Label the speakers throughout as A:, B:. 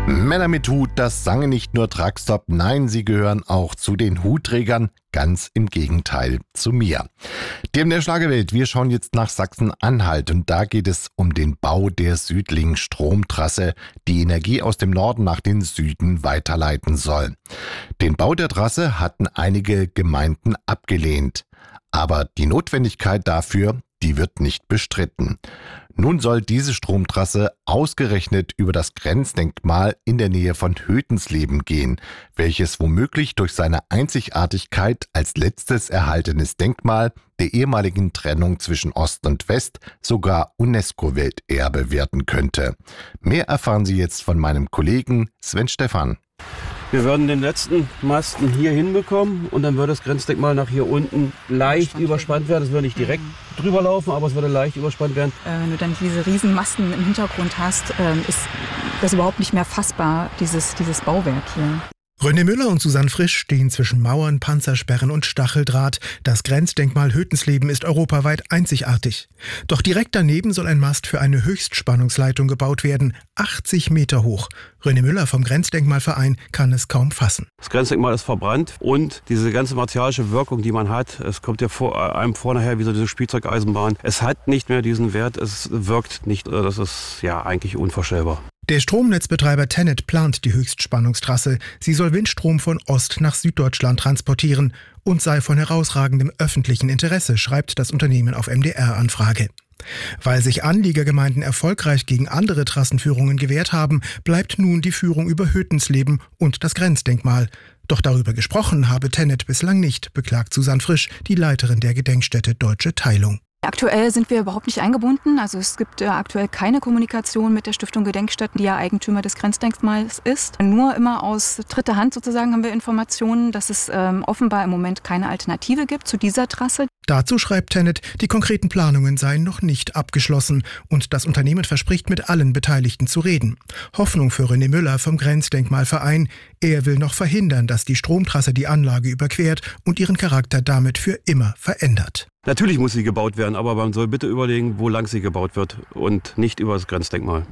A: Männer mit Hut, das sangen nicht nur Truckstop, nein, sie gehören auch zu den Hutträgern, ganz im Gegenteil zu mir. Dem der Schlagerwelt, wir schauen jetzt nach Sachsen-Anhalt und da geht es um den Bau der Südling-Stromtrasse, die Energie aus dem Norden nach den Süden weiterleiten soll. Den Bau der Trasse hatten einige Gemeinden abgelehnt, aber die Notwendigkeit dafür, die wird nicht bestritten. Nun soll diese Stromtrasse ausgerechnet über das Grenzdenkmal in der Nähe von Hötensleben gehen, welches womöglich durch seine Einzigartigkeit als letztes erhaltenes Denkmal der ehemaligen Trennung zwischen Ost und West sogar UNESCO-Welterbe werden könnte. Mehr erfahren Sie jetzt von meinem Kollegen Sven Stephan.
B: Wir würden den letzten Masten hier hinbekommen und dann würde das Grenzdenkmal nach hier unten leicht überspannt werden. Es würde nicht direkt drüber laufen, aber es würde leicht überspannt werden.
C: Wenn du dann diese riesen Masten im Hintergrund hast, ist das überhaupt nicht mehr fassbar, dieses Bauwerk hier.
D: René Müller und Susanne Frisch stehen zwischen Mauern, Panzersperren und Stacheldraht. Das Grenzdenkmal Hötensleben ist europaweit einzigartig. Doch direkt daneben soll ein Mast für eine Höchstspannungsleitung gebaut werden, 80 Meter hoch. René Müller vom Grenzdenkmalverein kann es kaum fassen.
B: Das Grenzdenkmal ist verbrannt und diese ganze martialische Wirkung, die man hat, es kommt ja einem vor nachher wie so diese Spielzeugeisenbahn. Es hat nicht mehr diesen Wert, es wirkt nicht, das ist ja eigentlich unvorstellbar.
D: Der Stromnetzbetreiber TenneT plant die Höchstspannungstrasse. Sie soll Windstrom von Ost nach Süddeutschland transportieren und sei von herausragendem öffentlichen Interesse, schreibt das Unternehmen auf MDR-Anfrage. Weil sich Anliegergemeinden erfolgreich gegen andere Trassenführungen gewehrt haben, bleibt nun die Führung über Hötensleben und das Grenzdenkmal. Doch darüber gesprochen habe TenneT bislang nicht, beklagt Susanne Frisch, die Leiterin der Gedenkstätte Deutsche Teilung.
C: Aktuell sind wir überhaupt nicht eingebunden. Also es gibt aktuell keine Kommunikation mit der Stiftung Gedenkstätten, die ja Eigentümer des Grenzdenkmals ist. Nur immer aus dritter Hand sozusagen haben wir Informationen, dass es offenbar im Moment keine Alternative gibt zu dieser Trasse.
D: Dazu schreibt TenneT, die konkreten Planungen seien noch nicht abgeschlossen und das Unternehmen verspricht, mit allen Beteiligten zu reden. Hoffnung für René Müller vom Grenzdenkmalverein. Er will noch verhindern, dass die Stromtrasse die Anlage überquert und ihren Charakter damit für immer verändert.
B: Natürlich muss sie gebaut werden, aber man soll bitte überlegen, wo lang sie gebaut wird und nicht über das Grenzdenkmal.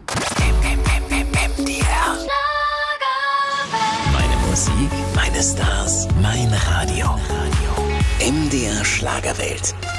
E: MDR. Meine Musik, meine Stars, mein Radio. MDR Schlagerwelt.